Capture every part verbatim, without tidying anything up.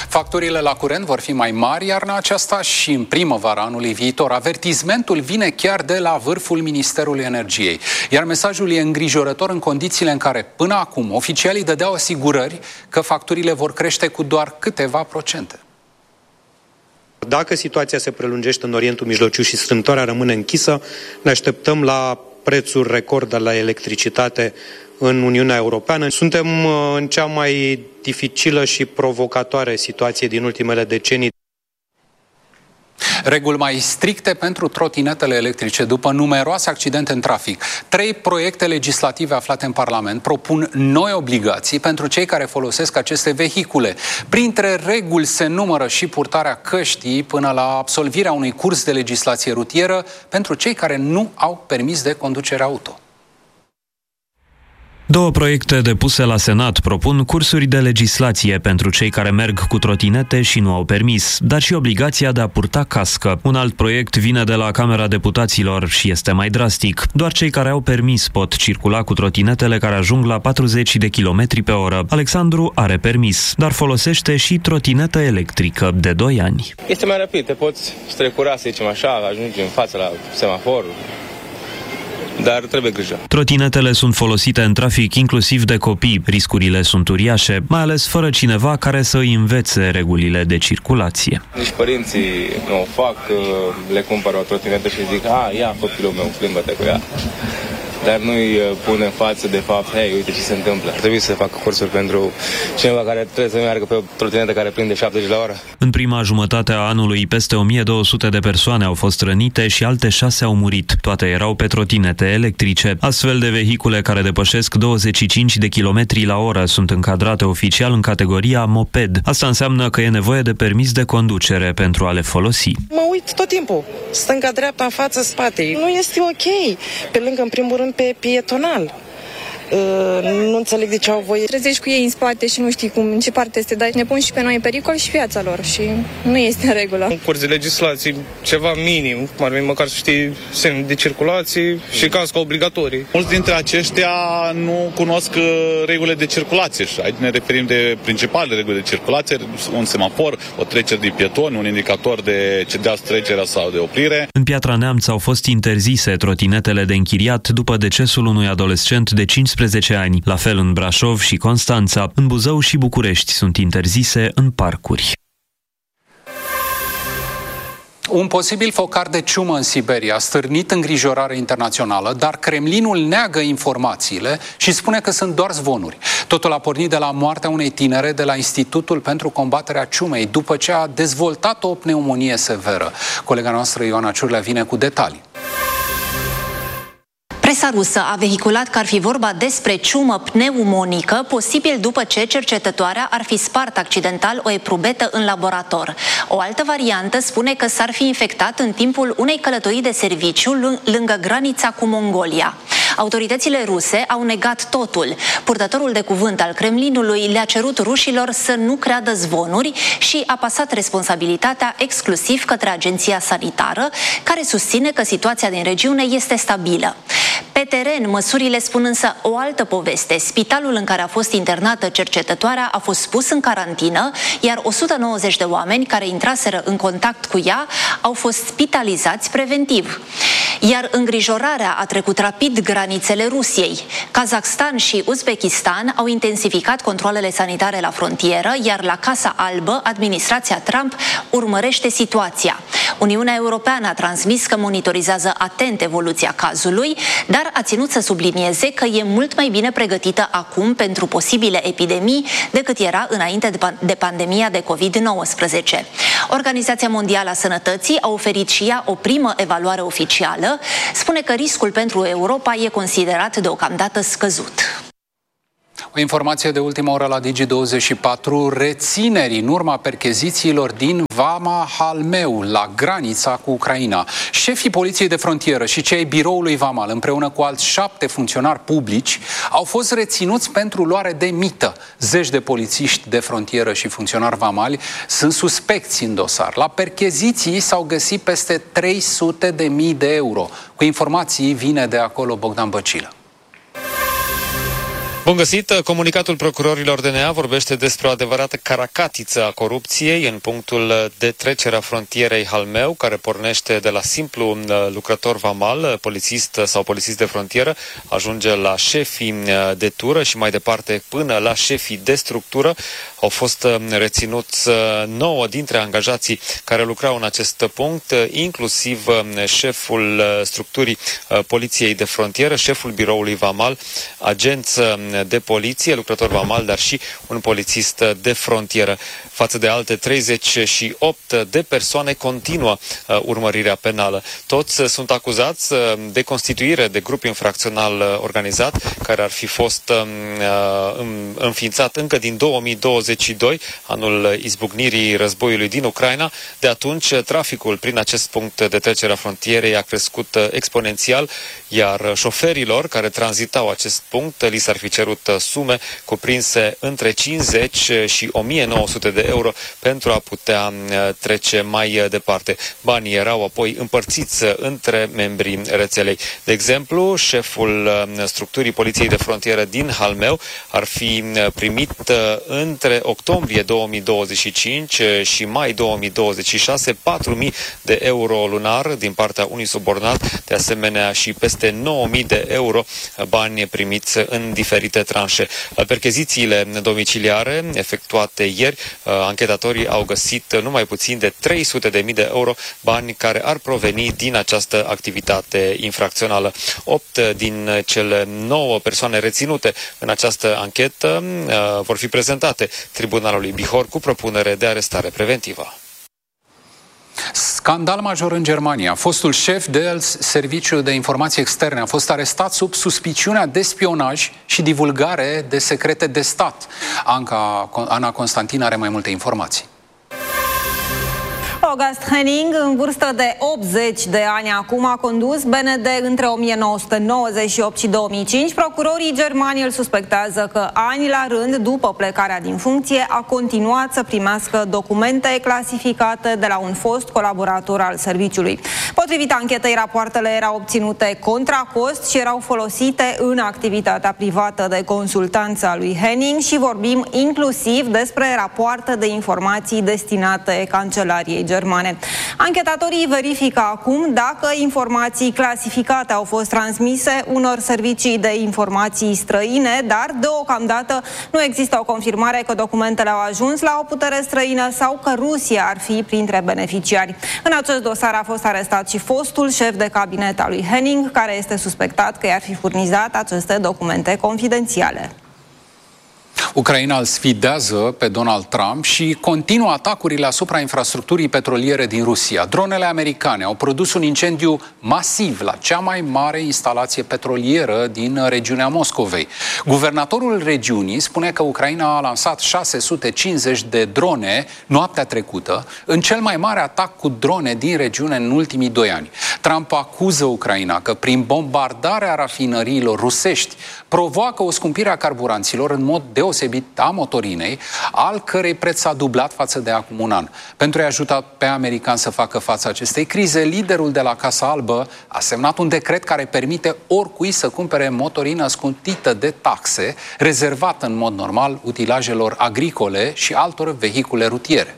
Facturile la curent vor fi mai mari iarna aceasta și în primăvara anului viitor. Avertismentul vine chiar de la vârful Ministerului Energiei. Iar mesajul e îngrijorător în condițiile în care, până acum, oficialii dădeau asigurări că facturile vor crește cu doar câteva procente. Dacă situația se prelungește în Orientul Mijlociu și strâmtoarea rămâne închisă, ne așteptăm la prețuri record la electricitate în Uniunea Europeană. Suntem în cea mai dificilă și provocatoare situație din ultimele decenii. Reguli mai stricte pentru trotinetele electrice după numeroase accidente în trafic. Trei proiecte legislative aflate în Parlament propun noi obligații pentru cei care folosesc aceste vehicule. Printre reguli se numără și purtarea căștii până la absolvirea unui curs de legislație rutieră pentru cei care nu au permis de conducere auto. Două proiecte depuse la Senat propun cursuri de legislație pentru cei care merg cu trotinete și nu au permis, dar și obligația de a purta cască. Un alt proiect vine de la Camera Deputaților și este mai drastic. Doar cei care au permis pot circula cu trotinetele care ajung la patruzeci de kilometri pe oră. Alexandru are permis, dar folosește și trotinetă electrică de doi ani. Este mai rapid, te poți strecura, să zicem așa, ajungi în față la semafor. Dar trebuie grijă. Trotinetele sunt folosite în trafic inclusiv de copii. Riscurile sunt uriașe, mai ales fără cineva care să îi învețe regulile de circulație. Nici părinții nu o fac, le cumpără o trotinetă și zic, a, ia copilul meu, plimbă-te cu ea. Dar nu-i pune în față de fapt, hei, uite ce se întâmplă. Trebuie să facă cursuri pentru cineva care trebuie să meargă pe o trotinetă care prinde șaptezeci la oră. În prima jumătate a anului, peste o mie două sute de persoane au fost rănite și alte șase au murit. Toate erau pe trotinete electrice. Astfel de vehicule care depășesc douăzeci și cinci de kilometri la oră sunt încadrate oficial în categoria moped. Asta înseamnă că e nevoie de permis de conducere pentru a le folosi. Mă uit tot timpul, stânga, dreapta, în față, spate. Nu este ok. Pe lângă, în primul rând, pe pietonal. Uh, nu înțeleg de ce au voie. Trezești cu ei în spate și nu știi cum, în ce parte este, dar ne pun și pe noi în pericol și viața lor și nu este în regulă. Un curs de legislație, ceva minim, ar fi măcar să știi semne de circulație și casca obligatorii. Mulți dintre aceștia nu cunosc regulile de circulație și aici ne referim de principale reguli de circulație, un semafor, o trecere de pietoni, un indicator de cedeați trecerea sau de oprire. În Piatra Neamț au fost interzise trotinetele de închiriat după decesul unui adolescent de cincisprezece ani. La fel în Brașov și Constanța, în Buzău și București sunt interzise în parcuri. Un posibil focar de ciumă în Siberia a stârnit îngrijorare internațională, dar Kremlinul neagă informațiile și spune că sunt doar zvonuri. Totul a pornit de la moartea unei tinere de la Institutul pentru combaterea ciumei, după ce a dezvoltat o pneumonie severă. Colega noastră Ioana Ciurlea vine cu detalii. Presa rusă a vehiculat că ar fi vorba despre ciumă pneumonică, posibil după ce cercetătoarea ar fi spart accidental o eprubetă în laborator. O altă variantă spune că s-ar fi infectat în timpul unei călătorii de serviciu lângă granița cu Mongolia. Autoritățile ruse au negat totul. Purtătorul de cuvânt al Kremlinului le-a cerut rușilor să nu creadă zvonuri și a pasat responsabilitatea exclusiv către agenția sanitară, care susține că situația din regiune este stabilă. Pe teren, măsurile spun însă o altă poveste. Spitalul în care a fost internată cercetătoarea a fost pus în carantină, iar o sută nouăzeci de oameni care intraseră în contact cu ea au fost spitalizați preventiv. Iar îngrijorarea a trecut rapid granițele Rusiei. Kazakhstan și Uzbekistan au intensificat controalele sanitare la frontieră, iar la Casa Albă, administrația Trump urmărește situația. Uniunea Europeană a transmis că monitorizează atent evoluția cazului, dar a ținut să sublinieze că e mult mai bine pregătită acum pentru posibile epidemii decât era înainte de pandemia de covid nouăsprezece. Organizația Mondială a Sănătății a oferit și ea o primă evaluare oficială. Spune că riscul pentru Europa e considerat deocamdată scăzut. O informație de ultimă oră la Digi douăzeci și patru, rețineri în urma perchezițiilor din Vama Halmeu, la granița cu Ucraina. Șefii Poliției de Frontieră și cei biroului Vamal, împreună cu alți șapte funcționari publici, au fost reținuți pentru luare de mită. Zeci de polițiști de frontieră și funcționari vamali sunt suspecți în dosar. La percheziții s-au găsit peste trei sute de mii de euro. Cu informații vine de acolo Bogdan Băcilă. Bun găsit! Comunicatul procurorilor D N A vorbește despre o adevărată caracatiță a corupției în punctul de trecere a frontierei Halmeu, care pornește de la simplu lucrător vamal, polițist sau polițist de frontieră, ajunge la șefii de tură și mai departe până la șefii de structură. Au fost reținuți nouă dintre angajații care lucrau în acest punct, inclusiv șeful structurii Poliției de Frontieră, șeful biroului vamal, agenți de poliție, lucrător vamal, dar și un polițist de frontieră. Față de alte treizeci și opt de persoane continuă uh, urmărirea penală. Toți uh, sunt acuzați uh, de constituire de grup infracțional uh, organizat, care ar fi fost uh, înființat încă din două mii douăzeci și doi, anul izbucnirii războiului din Ucraina. De atunci, traficul prin acest punct de trecere a frontierei a crescut uh, exponențial, iar șoferilor care tranzitau acest punct li s-ar fi cerut sume cuprinse între cincizeci și o mie nouă sute de euro pentru a putea trece mai departe. Banii erau apoi împărțiți între membrii rețelei. De exemplu, șeful structurii Poliției de Frontieră din Halmeu ar fi primit între octombrie două mii douăzeci și cinci și mai două mii douăzeci și șase patru mii de euro lunar din partea unui subordonat, de asemenea și peste nouă mii de euro bani primiți în diferite tranșe. La perchezițiile domiciliare efectuate ieri, anchetatorii au găsit numai puțin de trei sute de mii de euro, bani care ar proveni din această activitate infracțională. Opt din cele nouă persoane reținute în această anchetă vor fi prezentate Tribunalului Bihor cu propunere de arestare preventivă. Scandal major în Germania. Fostul șef de Serviciul de Informații Externe a fost arestat sub suspiciunea de spionaj și divulgare de secrete de stat. Anca, Ana Constantin are mai multe informații. August Henning, în vârstă de optzeci de ani acum, a condus B N D între o mie nouă sute nouăzeci și opt și două mii cinci. Procurorii germani îl suspectează că ani la rând, după plecarea din funcție, a continuat să primească documente clasificate de la un fost colaborator al serviciului. Potrivit anchetei, rapoartele erau obținute contra cost și erau folosite în activitatea privată de consultanță a lui Henning și vorbim inclusiv despre rapoarte de informații destinate Cancelariei Germane. Anchetatorii verifică acum dacă informații clasificate au fost transmise unor servicii de informații străine, dar deocamdată nu există o confirmare că documentele au ajuns la o putere străină sau că Rusia ar fi printre beneficiari. În acest dosar a fost arestat și fostul șef de cabinet al lui Henning, care este suspectat că i-ar fi furnizat aceste documente confidențiale. Ucraina îl sfidează pe Donald Trump și continuă atacurile asupra infrastructurii petroliere din Rusia. Dronele americane au produs un incendiu masiv la cea mai mare instalație petrolieră din regiunea Moscovei. Guvernatorul regiunii spune că Ucraina a lansat șase sute cincizeci de drone noaptea trecută, în cel mai mare atac cu drone din regiune în ultimii doi ani. Trump acuză Ucraina că prin bombardarea rafinăriilor rusești provoacă o scumpire a carburanților în mod deosebit a motorinei, al cărei preț s-a dublat față de acum un an. Pentru a-i ajuta pe americani să facă față acestei crize, liderul de la Casa Albă a semnat un decret care permite oricui să cumpere motorină scutită de taxe, rezervată în mod normal utilajelor agricole și altor vehicule rutiere.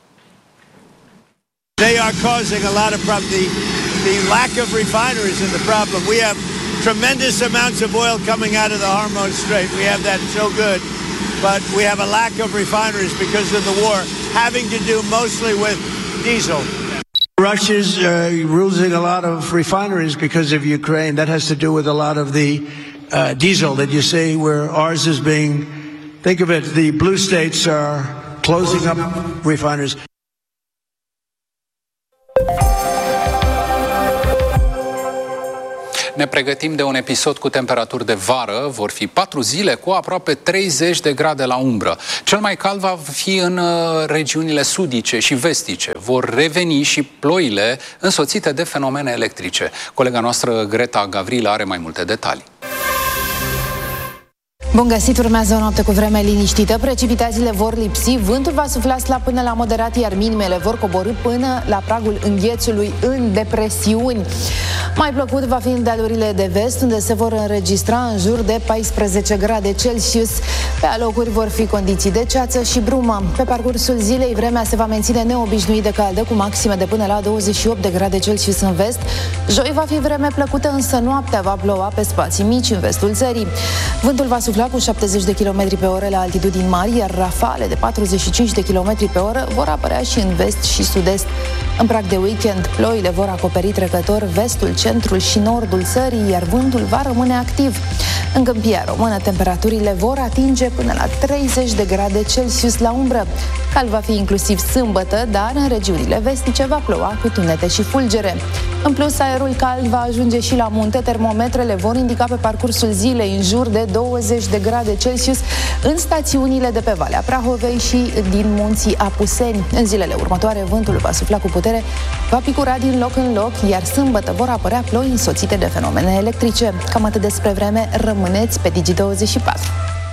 They are causing a lot of problems. The, the lack of refineries is the problem. We have tremendous amounts of oil coming out of the Hormuz Strait. We have that so good. But we have a lack of refineries because of the war, having to do mostly with diesel. Russia's uh, losing a lot of refineries because of Ukraine. That has to do with a lot of the uh, diesel that you see where ours is being, think of it, the blue states are closing up refineries. Ne pregătim de un episod cu temperaturi de vară. Vor fi patru zile cu aproape treizeci de grade la umbră. Cel mai cald va fi în regiunile sudice și vestice. Vor reveni și ploile însoțite de fenomene electrice. Colega noastră Greta Gavrila are mai multe detalii. Bun găsit, urmează o noapte cu vreme liniștită. Precipitațiile vor lipsi, vântul va sufla slab până la moderat, iar minimele vor coborî până la pragul înghețului în depresiuni. Mai plăcut va fi în dealurile de vest, unde se vor înregistra în jur de paisprezece grade Celsius. Pe alocuri vor fi condiții de ceață și brumă. Pe parcursul zilei, vremea se va menține neobișnuit de caldă, cu maxime de până la douăzeci și opt de grade Celsius în vest. Joi va fi vreme plăcută, însă noaptea va ploua pe spații mici în vestul țării. Vântul va sufla cu șaptezeci de kilometri pe oră la altitudini mari, iar rafale de patruzeci și cinci de kilometri pe oră vor apărea și în vest și sud-est. În prag de weekend, ploile vor acoperi trecător vestul, centrul și nordul țării, iar vântul va rămâne activ. În Câmpia Română, temperaturile vor atinge până la treizeci de grade Celsius la umbră. Cald va fi inclusiv sâmbătă, dar în regiunile vestice va ploua cu tunete și fulgere. În plus, aerul cald va ajunge și la munte. Termometrele vor indica pe parcursul zilei în jur de douăzeci de grade Celsius în stațiunile de pe Valea Prahovei și din munții Apuseni. În zilele următoare, vântul va sufla cu putere, va picura din loc în loc, iar sâmbătă vor apărea ploi însoțite de fenomene electrice. Cam atât despre vreme, rămâneți pe Digi douăzeci și patru.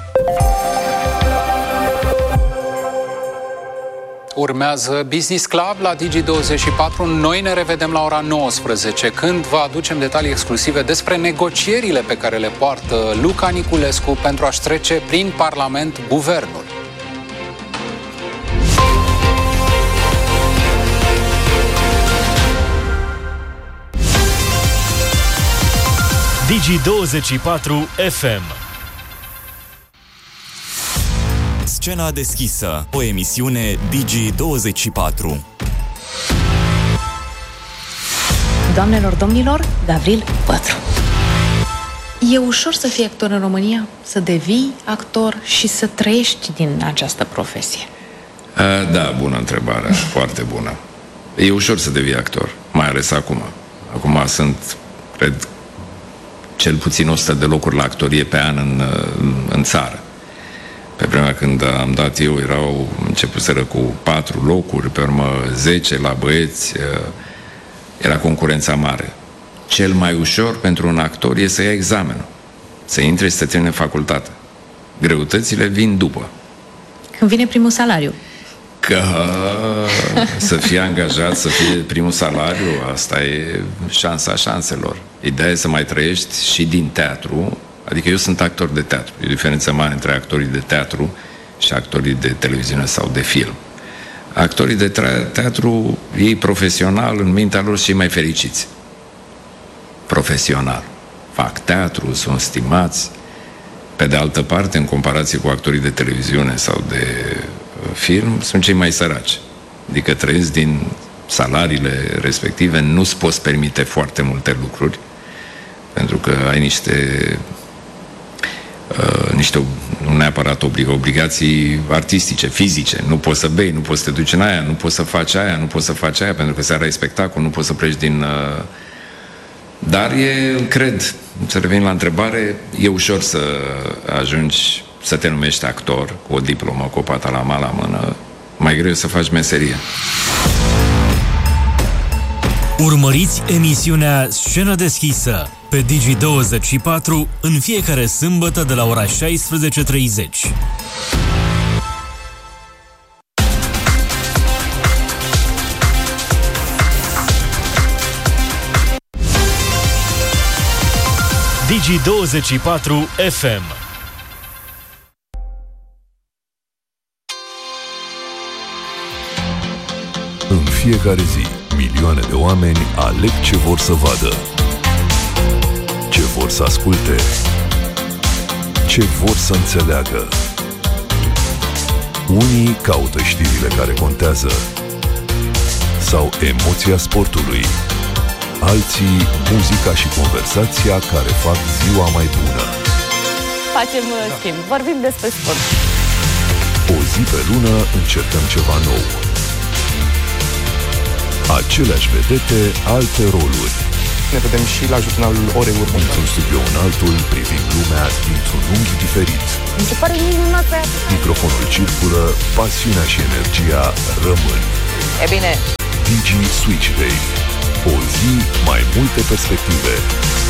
Urmează Business Club la Digi douăzeci și patru. Noi ne revedem la ora nouăsprezece, când vă aducem detalii exclusive despre negocierile pe care le poartă Luca Niculescu pentru a-și trece prin Parlament guvernul. Digi douăzeci și patru F M. Scena deschisă, o emisiune Digi douăzeci și patru. Doamnelor, domnilor, Gavril Pătru. E ușor să fii actor în România? Să devii actor și să trăiești din această profesie? A, da, bună întrebare, foarte bună. E ușor să devii actor, mai ales acum. Acum sunt, cred, cel puțin o sută de locuri la actorie pe an în, în țară. Pe vremea când am dat eu, erau începuseră cu patru locuri, pe urmă zece la băieți, era concurența mare. Cel mai ușor pentru un actor e să ia examenul, să intre și să termine facultatea. Greutățile vin după. Când vine primul salariu. Că să fie angajat, să fie primul salariu, asta e șansa șanselor. Ideea e să mai trăiești și din teatru. Adică eu sunt actor de teatru. E o diferență mare între actorii de teatru și actorii de televiziune sau de film. Actorii de teatru, ei profesional, în mintea lor, și mai fericiți. Profesional. Fac teatru, sunt stimați. Pe de altă parte, în comparație cu actorii de televiziune sau de film, sunt cei mai săraci. Adică trăiesc din salariile respective, nu-ți poți permite foarte multe lucruri, pentru că ai niște Uh, niște, nu neapărat oblig, obligații artistice, fizice. Nu poți să bei, nu poți să te duci în aia, nu poți să faci aia, nu poți să faci aia, pentru că seara e spectacol, nu poți să pleci din... Uh... Dar e, cred, să revin la întrebare, e ușor să ajungi să te numești actor cu o diplomă, cu o patalama la mână. Mai greu să faci meserie. Urmăriți emisiunea Scenă deschisă pe Digi douăzeci și patru în fiecare sâmbătă de la ora șaisprezece și treizeci. Digi douăzeci și patru F M. În fiecare zi, milioane de oameni aleg ce vor să vadă, ce vor să asculte, ce vor să înțeleagă. Unii caută știrile care contează sau emoția sportului, alții muzica și conversația care fac ziua mai bună. Facem schimb, vorbim despre sport. O zi pe lună încercăm ceva nou. Aceleași vedete, alte roluri. Ne vedem și la jurnalul orei următoare. Dintr-un studio în altul, privim lumea dintr-un unghi diferit. Mi se pare minunat. Microfonul circulă, pasiunea și energia rămân. E bine. Digi Switch Day. O zi, mai multe perspective.